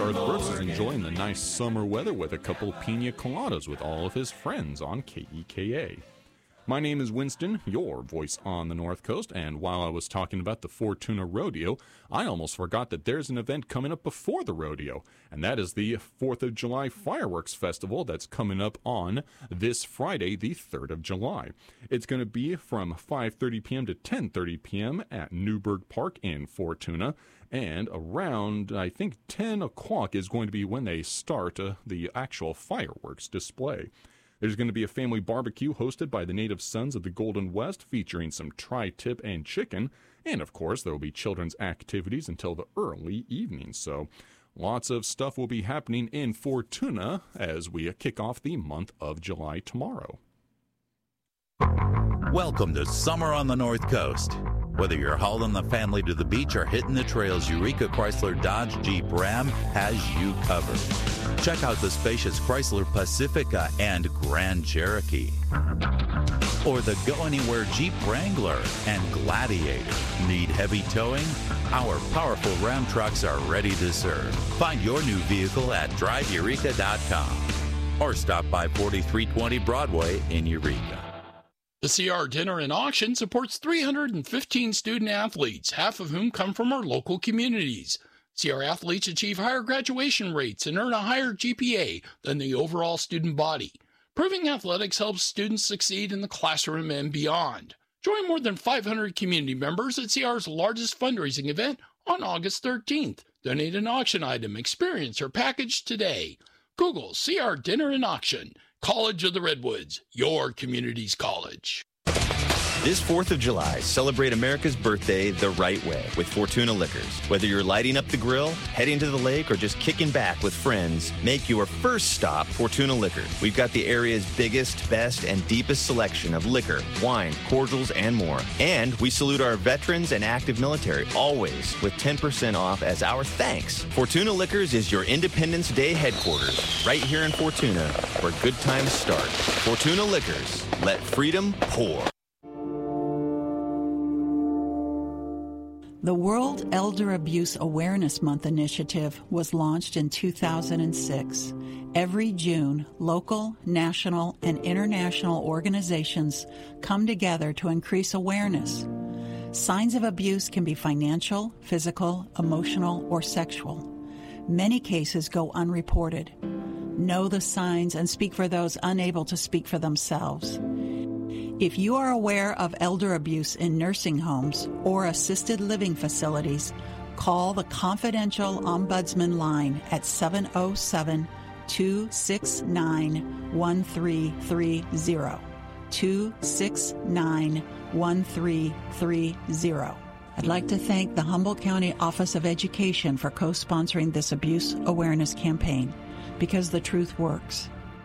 Garth Brooks is enjoying the nice summer weather with a couple of pina coladas with all of his friends on KEKA. My name is Winston, your voice on the North Coast, and while I was talking about the Fortuna Rodeo, I almost forgot that there's an event coming up before the rodeo, and that is the 4th of July Fireworks Festival that's coming up on this Friday, the 3rd of July. It's going to be from 5:30 p.m. to 10:30 p.m. at Newburgh Park in Fortuna, and around, I think, 10 o'clock is going to be when they start the actual fireworks display. There's going to be a family barbecue hosted by the Native Sons of the Golden West featuring some tri-tip and chicken. And, of course, there will be children's activities until the early evening. So lots of stuff will be happening in Fortuna as we kick off the month of July tomorrow. Welcome to Summer on the North Coast. Whether you're hauling the family to the beach or hitting the trails, Eureka Chrysler Dodge Jeep Ram has you covered. Check out the spacious Chrysler Pacifica and Grand Cherokee. Or the Go Anywhere Jeep Wrangler and Gladiator. Need heavy towing? Our powerful Ram trucks are ready to serve. Find your new vehicle at driveeureka.com or stop by 4320 Broadway in Eureka. The CR Dinner and Auction supports 315 student athletes, half of whom come from our local communities. CR athletes achieve higher graduation rates and earn a higher GPA than the overall student body. Proving athletics helps students succeed in the classroom and beyond. Join more than 500 community members at CR's largest fundraising event on August 13th. Donate an auction item, experience, or package today. Google CR Dinner and Auction. College of the Redwoods, your community's college. This 4th of July, celebrate America's birthday the right way with Fortuna Liquors. Whether you're lighting up the grill, heading to the lake, or just kicking back with friends, make your first stop Fortuna Liquors. We've got the area's biggest, best, and deepest selection of liquor, wine, cordials, and more. And we salute our veterans and active military, always with 10% off as our thanks. Fortuna Liquors is your Independence Day headquarters, right here in Fortuna, where good times start. Fortuna Liquors, let freedom pour. The World Elder Abuse Awareness Month initiative was launched in 2006. Every June, local, national, and international organizations come together to increase awareness. Signs of abuse can be financial, physical, emotional, or sexual. Many cases go unreported. Know the signs and speak for those unable to speak for themselves. If you are aware of elder abuse in nursing homes or assisted living facilities, call the confidential Ombudsman line at 707-269-1330. 269-1330. I'd like to thank the Humboldt County Office of Education for co-sponsoring this abuse awareness campaign, because the truth works.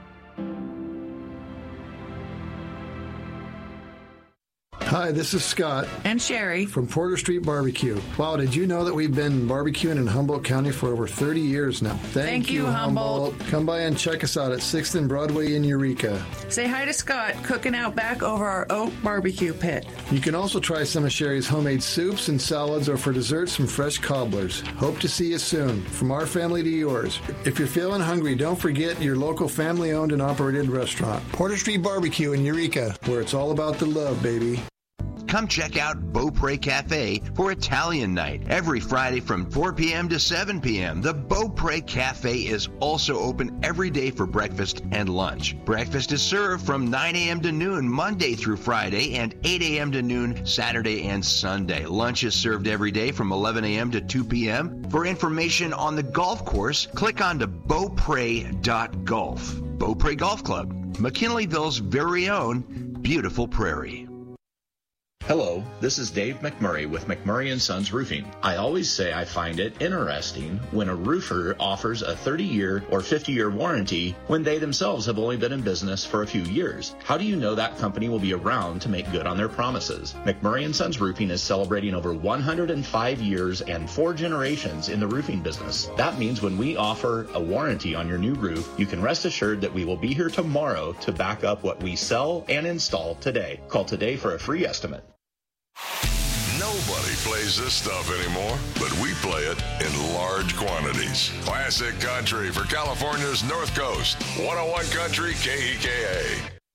Hi, this is Scott. And Sherry. From Porter Street Barbecue. Wow, did you know that we've been barbecuing in Humboldt County for over 30 years now? Thank you, Humboldt. Come by and check us out at 6th and Broadway in Eureka. Say hi to Scott, cooking out back over our oak barbecue pit. You can also try some of Sherry's homemade soups and salads, or for desserts, some fresh cobblers. Hope to see you soon. From our family to yours. If you're feeling hungry, don't forget your local family-owned and operated restaurant. Porter Street Barbecue in Eureka, where it's all about the love, baby. Come check out Beaupre Cafe for Italian night every Friday from 4 p.m. to 7 p.m. The Beaupre Cafe is also open every day for breakfast and lunch. Breakfast is served from 9 a.m. to noon Monday through Friday and 8 a.m. to noon Saturday and Sunday. Lunch is served every day from 11 a.m. to 2 p.m. For information on the golf course, click on to beaupre.golf. Beaupre Golf Club, McKinleyville's very own beautiful prairie. Hello, this is Dave McMurray with McMurray & Sons Roofing. I always say I find it interesting when a roofer offers a 30-year or 50-year warranty when they themselves have only been in business for a few years. How do you know that company will be around to make good on their promises? McMurray & Sons Roofing is celebrating over 105 years and 4 generations in the roofing business. That means when we offer a warranty on your new roof, you can rest assured that we will be here tomorrow to back up what we sell and install today. Call today for a free estimate. Nobody plays this stuff anymore, but we play it in large quantities. Classic country for California's North Coast. 101 Country KEKA.